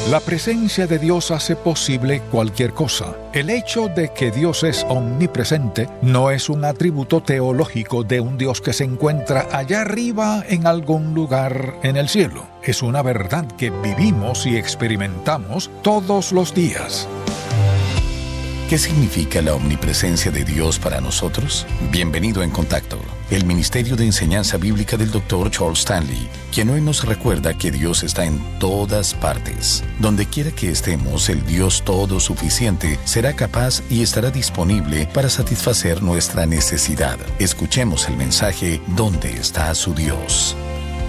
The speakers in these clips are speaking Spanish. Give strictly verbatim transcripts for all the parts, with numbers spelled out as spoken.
La presencia de Dios hace posible cualquier cosa. El hecho de que Dios es omnipresente no es un atributo teológico de un Dios que se encuentra allá arriba en algún lugar en el cielo. Es una verdad que vivimos y experimentamos todos los días. ¿Qué significa la omnipresencia de Dios para nosotros? Bienvenido en Contacto, el Ministerio de Enseñanza Bíblica del doctor Charles Stanley, quien hoy nos recuerda que Dios está en todas partes. Donde quiera que estemos, el Dios todo suficiente será capaz y estará disponible para satisfacer nuestra necesidad. Escuchemos el mensaje ¿Dónde está su Dios?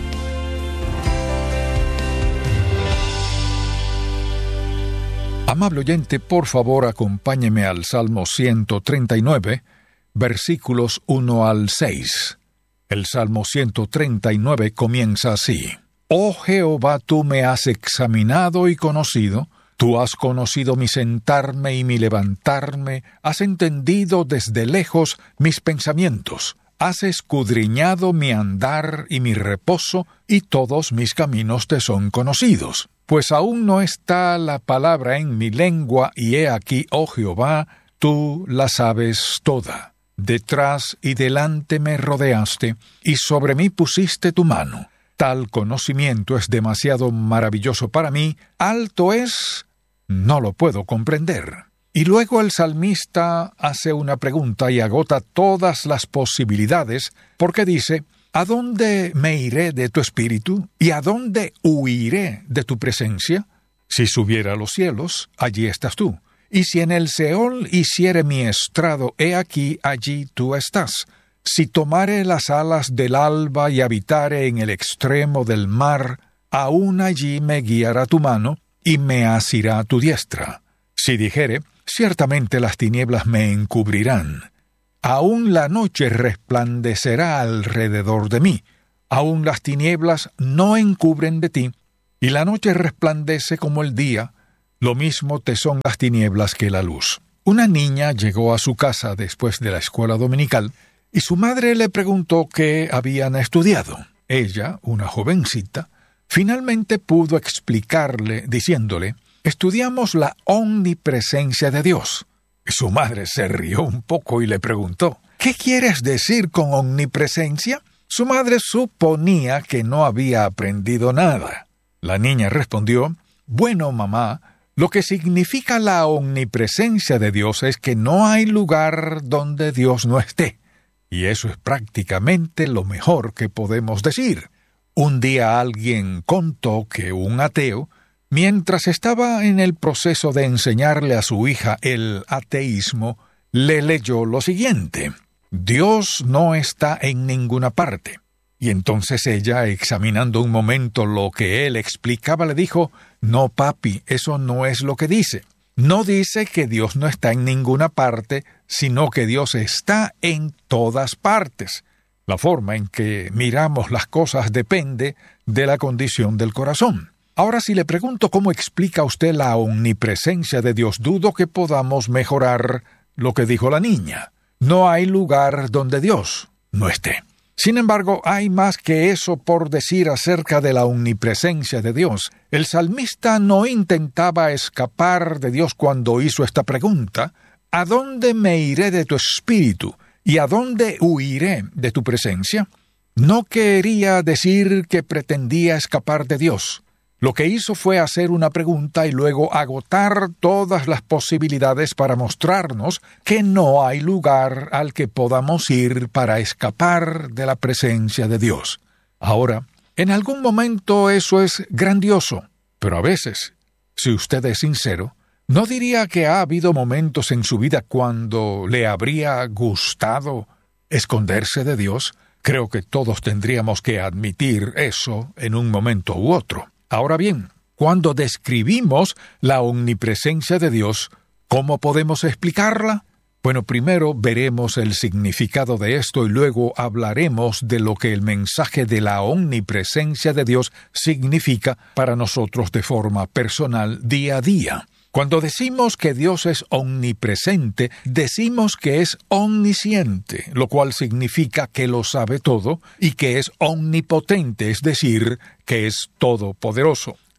Amable oyente, por favor acompáñeme al Salmo ciento treinta y nueve, versículos uno al seis. El Salmo ciento treinta y nueve comienza así: Oh Jehová, tú me has examinado y conocido, tú has conocido mi sentarme y mi levantarme, has entendido desde lejos mis pensamientos, has escudriñado mi andar y mi reposo, y todos mis caminos te son conocidos. Pues aún no está la palabra en mi lengua, y he aquí, oh Jehová, tú la sabes toda. Detrás y delante me rodeaste, y sobre mí pusiste tu mano. Tal conocimiento es demasiado maravilloso para mí, alto es, no lo puedo comprender. Y luego el salmista hace una pregunta y agota todas las posibilidades, porque dice: ¿A dónde me iré de tu espíritu? ¿Y a dónde huiré de tu presencia? Si subiera a los cielos, allí estás tú. Y si en el Seol hiciere mi estrado, he aquí, allí tú estás. Si tomare las alas del alba y habitare en el extremo del mar, aún allí me guiará tu mano, y me asirá tu diestra. Si dijere: ciertamente las tinieblas me encubrirán, aún la noche resplandecerá alrededor de mí. Aún las tinieblas no encubren de ti, y la noche resplandece como el día. Lo mismo te son las tinieblas que la luz. Una niña llegó a su casa después de la escuela dominical, y su madre le preguntó qué habían estudiado. Ella, una jovencita, finalmente pudo explicarle diciéndole: estudiamos la omnipresencia de Dios. Su madre se rió un poco y le preguntó: ¿qué quieres decir con omnipresencia? Su madre suponía que no había aprendido nada. La niña respondió: bueno, mamá, lo que significa la omnipresencia de Dios es que no hay lugar donde Dios no esté. Y eso es prácticamente lo mejor que podemos decir. Un día alguien contó que un ateo, mientras estaba en el proceso de enseñarle a su hija el ateísmo, le leyó lo siguiente: Dios no está en ninguna parte. Y entonces ella, examinando un momento lo que él explicaba, le dijo: no, papi, eso no es lo que dice. No dice que Dios no está en ninguna parte, sino que Dios está en todas partes. La forma en que miramos las cosas depende de la condición del corazón. Ahora, si le pregunto cómo explica usted la omnipresencia de Dios, dudo que podamos mejorar lo que dijo la niña. No hay lugar donde Dios no esté. Sin embargo, hay más que eso por decir acerca de la omnipresencia de Dios. El salmista no intentaba escapar de Dios cuando hizo esta pregunta: ¿a dónde me iré de tu espíritu? ¿Y a dónde huiré de tu presencia? No quería decir que pretendía escapar de Dios. Lo que hizo fue hacer una pregunta y luego agotar todas las posibilidades para mostrarnos que no hay lugar al que podamos ir para escapar de la presencia de Dios. Ahora, en algún momento eso es grandioso, pero a veces, si usted es sincero, ¿no diría que ha habido momentos en su vida cuando le habría gustado esconderse de Dios? Creo que todos tendríamos que admitir eso en un momento u otro. Ahora bien, cuando describimos la omnipresencia de Dios, ¿cómo podemos explicarla? Bueno, primero veremos el significado de esto y luego hablaremos de lo que el mensaje de la omnipresencia de Dios significa para nosotros de forma personal día a día. Cuando decimos que Dios es omnipresente, decimos que es omnisciente, lo cual significa que lo sabe todo, y que es omnipotente, es decir, que es todopoderoso.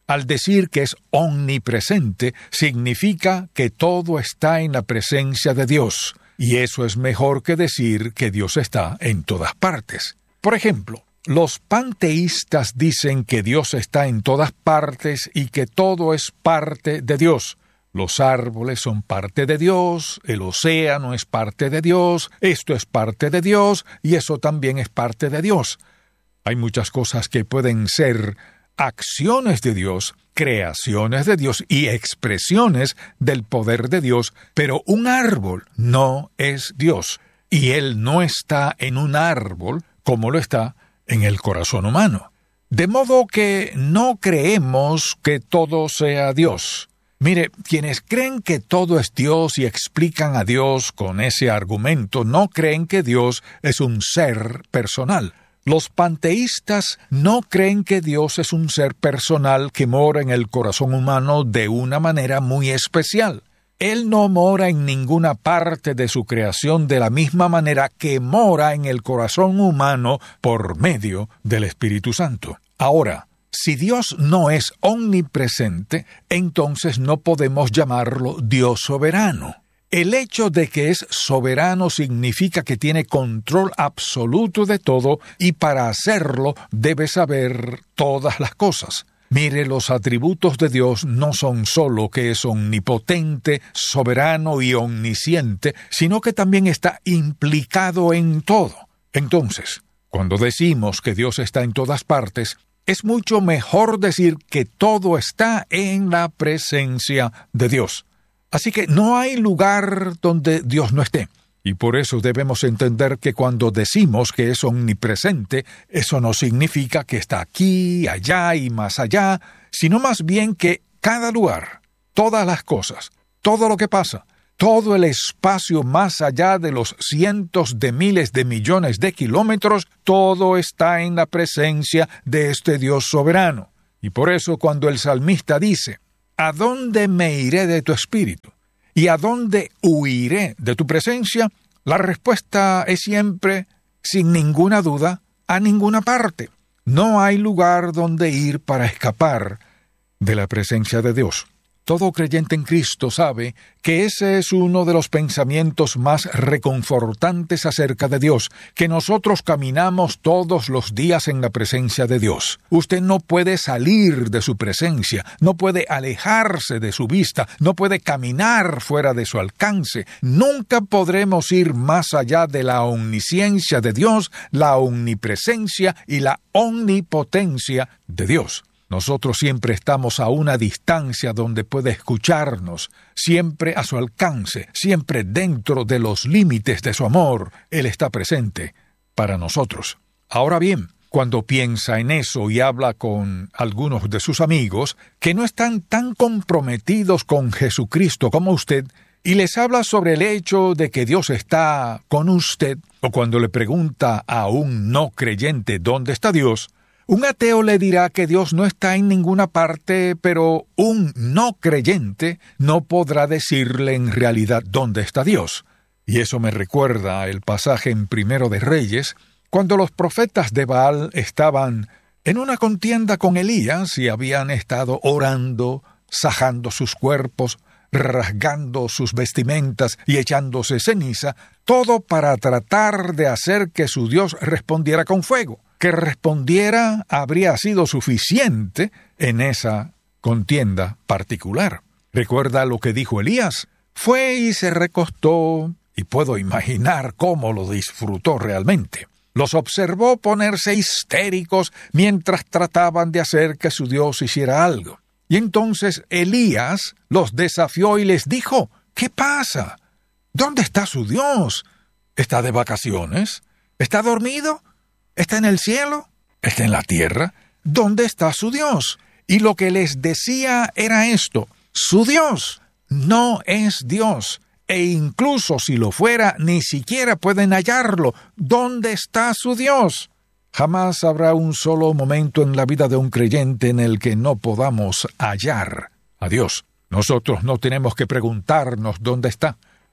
Al decir que es omnipresente, significa que todo está en la presencia de Dios, y eso es mejor que decir que Dios está en todas partes. Por ejemplo, los panteístas dicen que Dios está en todas partes y que todo es parte de Dios. Los árboles son parte de Dios, el océano es parte de Dios, esto es parte de Dios y eso también es parte de Dios. Hay muchas cosas que pueden ser acciones de Dios, creaciones de Dios y expresiones del poder de Dios, pero un árbol no es Dios, y Él no está en un árbol como lo está en el corazón humano. De modo que no creemos que todo sea Dios. Mire, quienes creen que todo es Dios y explican a Dios con ese argumento, no creen que Dios es un ser personal. Los panteístas no creen que Dios es un ser personal que mora en el corazón humano de una manera muy especial. Él no mora en ninguna parte de su creación de la misma manera que mora en el corazón humano por medio del Espíritu Santo. Ahora, si Dios no es omnipresente, entonces no podemos llamarlo Dios soberano. El hecho de que es soberano significa que tiene control absoluto de todo y para hacerlo debe saber todas las cosas. Mire, los atributos de Dios no son solo que es omnipotente, soberano y omnisciente, sino que también está implicado en todo. Entonces, cuando decimos que Dios está en todas partes, es mucho mejor decir que todo está en la presencia de Dios. Así que no hay lugar donde Dios no esté. Y por eso debemos entender que cuando decimos que es omnipresente, eso no significa que está aquí, allá y más allá, sino más bien que cada lugar, todas las cosas, todo lo que pasa, todo el espacio más allá de los cientos de miles de millones de kilómetros, todo está en la presencia de este Dios soberano. Y por eso cuando el salmista dice, ¿a dónde me iré de tu espíritu? ¿Y a dónde huiré de tu presencia? La respuesta es siempre, sin ninguna duda, a ninguna parte. No hay lugar donde ir para escapar de la presencia de Dios. Todo creyente en Cristo sabe que ese es uno de los pensamientos más reconfortantes acerca de Dios, que nosotros caminamos todos los días en la presencia de Dios. Usted no puede salir de su presencia, no puede alejarse de su vista, no puede caminar fuera de su alcance. Nunca podremos ir más allá de la omnisciencia de Dios, la omnipresencia y la omnipotencia de Dios. Nosotros siempre estamos a una distancia donde puede escucharnos, siempre a su alcance, siempre dentro de los límites de su amor. Él está presente para nosotros. Ahora bien, cuando piensa en eso y habla con algunos de sus amigos que no están tan comprometidos con Jesucristo como usted, y les habla sobre el hecho de que Dios está con usted, o cuando le pregunta a un no creyente dónde está Dios, un ateo le dirá que Dios no está en ninguna parte, pero un no creyente no podrá decirle en realidad dónde está Dios. Y eso me recuerda el pasaje en Primero de Reyes, cuando los profetas de Baal estaban en una contienda con Elías y habían estado orando, sajando sus cuerpos, rasgando sus vestimentas y echándose ceniza, todo para tratar de hacer que su Dios respondiera con fuego. Que respondiera habría sido suficiente en esa contienda particular. ¿Recuerda lo que dijo Elías? Fue y se recostó, y puedo imaginar cómo lo disfrutó realmente. Los observó ponerse histéricos mientras trataban de hacer que su Dios hiciera algo. Y entonces Elías los desafió y les dijo, ¿qué pasa? ¿Dónde está su Dios? ¿Está de vacaciones? ¿Está dormido? ¿Está en el cielo? ¿Está en la tierra? ¿Dónde está su Dios? Y lo que les decía era esto, su Dios no es Dios, e incluso si lo fuera, ni siquiera pueden hallarlo. ¿Dónde está su Dios? Jamás habrá un solo momento en la vida de un creyente en el que no podamos hallar a Dios. Nosotros no tenemos que preguntarnos dónde está.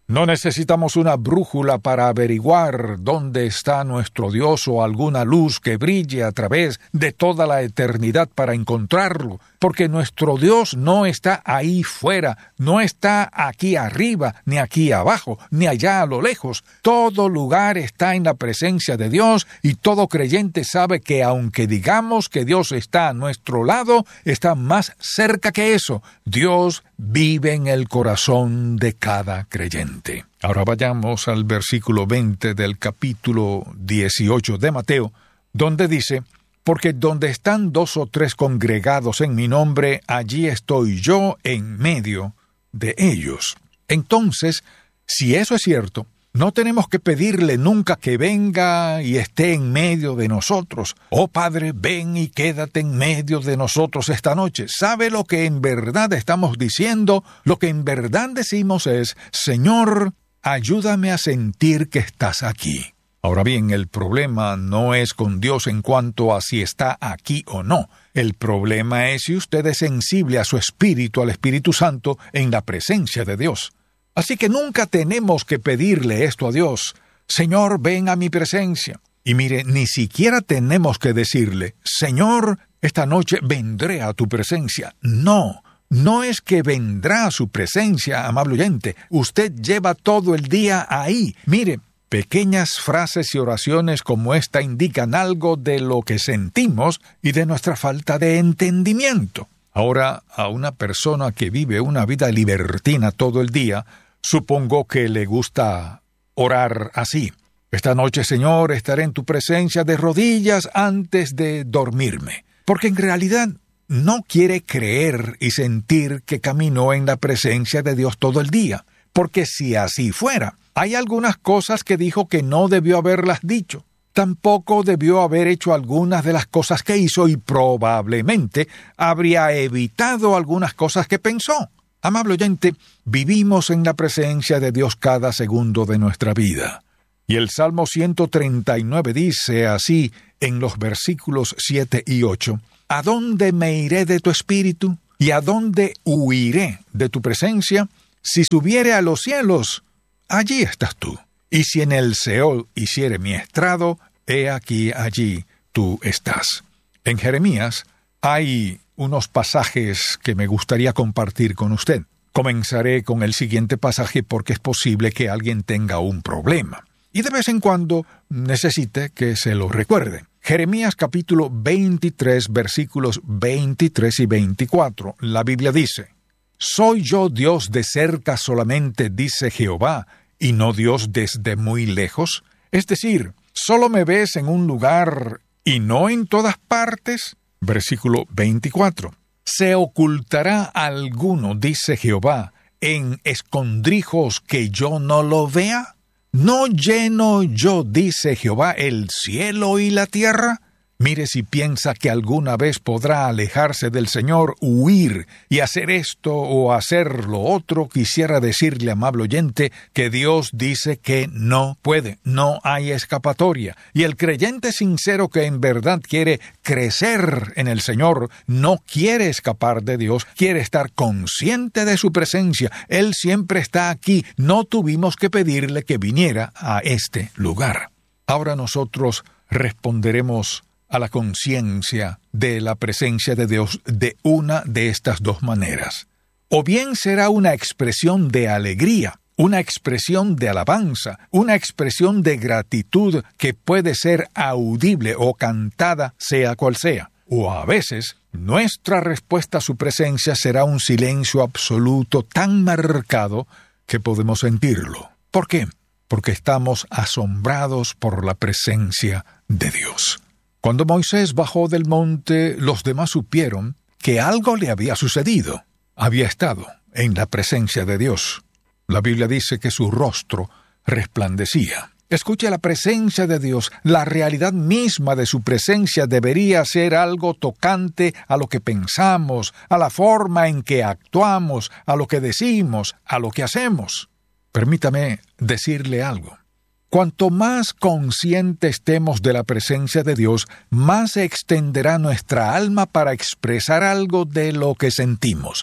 No necesitamos una brújula para averiguar dónde está nuestro Dios o alguna luz que brille a través de toda la eternidad para encontrarlo, porque nuestro Dios no está ahí fuera, no está aquí arriba, ni aquí abajo, ni allá a lo lejos. Todo lugar está en la presencia de Dios y todo creyente sabe que aunque digamos que Dios está a nuestro lado, está más cerca que eso. Dios vive en el corazón de cada creyente. Ahora vayamos al versículo veinte del capítulo dieciocho de Mateo, donde dice: porque donde están dos o tres congregados en mi nombre, allí estoy yo en medio de ellos. Entonces, si eso es cierto, no tenemos que pedirle nunca que venga y esté en medio de nosotros. Oh Padre, ven y quédate en medio de nosotros esta noche. ¿Sabe lo que en verdad estamos diciendo? Lo que en verdad decimos es: Señor, ayúdame a sentir que estás aquí. Ahora bien, el problema no es con Dios en cuanto a si está aquí o no. El problema es si usted es sensible a su espíritu, al Espíritu Santo, en la presencia de Dios. Así que nunca tenemos que pedirle esto a Dios: Señor, ven a mi presencia. Y mire, ni siquiera tenemos que decirle: Señor, esta noche vendré a tu presencia. No, no es que vendrá a su presencia, amable oyente. Usted lleva todo el día ahí. Mire, pequeñas frases y oraciones como esta indican algo de lo que sentimos y de nuestra falta de entendimiento. Ahora, a una persona que vive una vida libertina todo el día, supongo que le gusta orar así: esta noche, Señor, estaré en tu presencia de rodillas antes de dormirme. Porque en realidad no quiere creer y sentir que caminó en la presencia de Dios todo el día. Porque si así fuera, hay algunas cosas que dijo que no debió haberlas dicho. Tampoco debió haber hecho algunas de las cosas que hizo y probablemente habría evitado algunas cosas que pensó. Amable oyente, vivimos en la presencia de Dios cada segundo de nuestra vida. Y el Salmo ciento treinta y nueve dice así en los versículos siete y ocho: ¿A dónde me iré de tu espíritu? ¿Y a dónde huiré de tu presencia? Si subiere a los cielos, allí estás tú. Y si en el Seol hiciere mi estrado, he aquí allí tú estás. En Jeremías hay unos pasajes que me gustaría compartir con usted. Comenzaré con el siguiente pasaje porque es posible que alguien tenga un problema y de vez en cuando necesite que se lo recuerde. Jeremías capítulo veintitrés, versículos veintitrés y veinticuatro. La Biblia dice: ¿Soy yo Dios de cerca solamente, dice Jehová, y no Dios desde muy lejos? Es decir, ¿solo me ves en un lugar y no en todas partes? Versículo veinticuatro. ¿Se ocultará alguno, dice Jehová, en escondrijos que yo no lo vea? ¿No lleno yo, dice Jehová, el cielo y la tierra? Mire si piensa que alguna vez podrá alejarse del Señor, huir y hacer esto o hacer lo otro. Quisiera decirle, amable oyente, que Dios dice que no puede, no hay escapatoria. Y el creyente sincero que en verdad quiere crecer en el Señor, no quiere escapar de Dios, quiere estar consciente de su presencia. Él siempre está aquí, no tuvimos que pedirle que viniera a este lugar. Ahora nosotros responderemos a la conciencia de la presencia de Dios de una de estas dos maneras. O bien será una expresión de alegría, una expresión de alabanza, una expresión de gratitud que puede ser audible o cantada, sea cual sea. O a veces, nuestra respuesta a su presencia será un silencio absoluto tan marcado que podemos sentirlo. ¿Por qué? Porque estamos asombrados por la presencia de Dios. Cuando Moisés bajó del monte, los demás supieron que algo le había sucedido. Había estado en la presencia de Dios. La Biblia dice que su rostro resplandecía. Escuche, la presencia de Dios, la realidad misma de su presencia debería ser algo tocante a lo que pensamos, a la forma en que actuamos, a lo que decimos, a lo que hacemos. Permítame decirle algo. Cuanto más consciente estemos de la presencia de Dios, más se extenderá nuestra alma para expresar algo de lo que sentimos.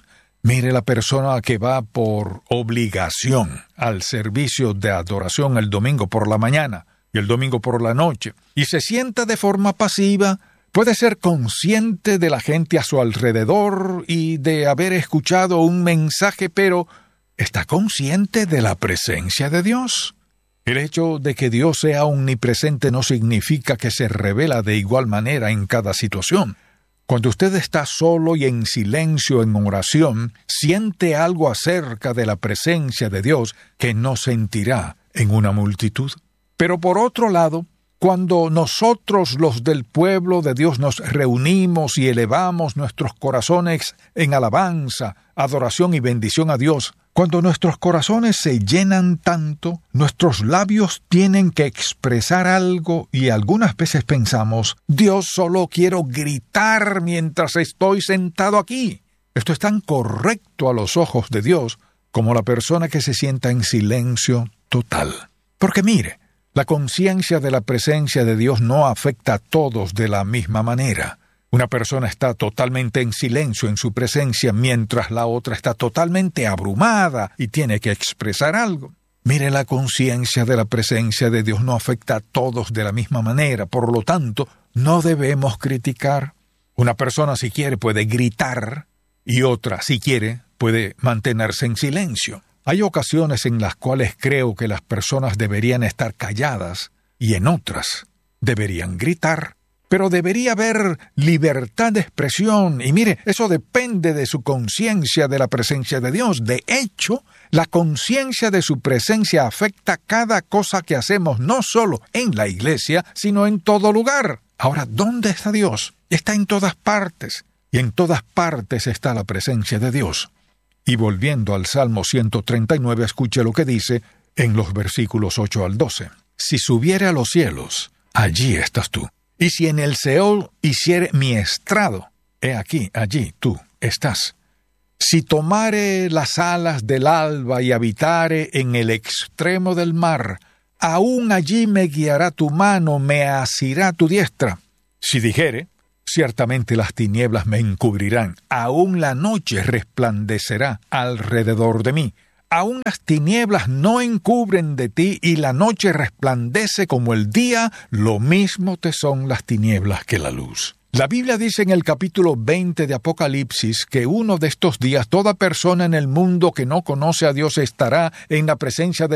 Mire la persona que va por obligación al servicio de adoración el domingo por la mañana y el domingo por la noche, y se sienta de forma pasiva. Puede ser consciente de la gente a su alrededor y de haber escuchado un mensaje, pero ¿está consciente de la presencia de Dios? El hecho de que Dios sea omnipresente no significa que se revela de igual manera en cada situación. Cuando usted está solo y en silencio en oración, siente algo acerca de la presencia de Dios que no sentirá en una multitud. Pero por otro lado, cuando nosotros los del pueblo de Dios nos reunimos y elevamos nuestros corazones en alabanza, adoración y bendición a Dios, cuando nuestros corazones se llenan tanto, nuestros labios tienen que expresar algo y algunas veces pensamos, Dios, solo quiero gritar mientras estoy sentado aquí. Esto es tan correcto a los ojos de Dios como la persona que se sienta en silencio total. Porque mire, la conciencia de la presencia de Dios no afecta a todos de la misma manera. Una persona está totalmente en silencio en su presencia, mientras la otra está totalmente abrumada y tiene que expresar algo. Mire, la conciencia de la presencia de Dios no afecta a todos de la misma manera, por lo tanto, no debemos criticar. Una persona, si quiere, puede gritar, y otra, si quiere, puede mantenerse en silencio. Hay ocasiones en las cuales creo que las personas deberían estar calladas, y en otras deberían gritar. Pero debería haber libertad de expresión. Y mire, eso depende de su conciencia de la presencia de Dios. De hecho, la conciencia de su presencia afecta cada cosa que hacemos, no solo en la iglesia, sino en todo lugar. Ahora, ¿dónde está Dios? Está en todas partes. Y en todas partes está la presencia de Dios. Y volviendo al Salmo ciento treinta y nueve, escuche lo que dice en los versículos ocho al doce. Si subiere a los cielos, allí estás tú. Y si en el Seol hiciere mi estrado, he aquí, allí tú estás. Si tomare las alas del alba y habitare en el extremo del mar, aún allí me guiará tu mano, me asirá tu diestra. Si dijere, ciertamente las tinieblas me encubrirán, aún la noche resplandecerá alrededor de mí. Aún las tinieblas no encubren de ti y la noche resplandece como el día, lo mismo te son las tinieblas que la luz. La Biblia dice en el capítulo veinte de Apocalipsis que uno de estos días toda persona en el mundo que no conoce a Dios estará en la presencia de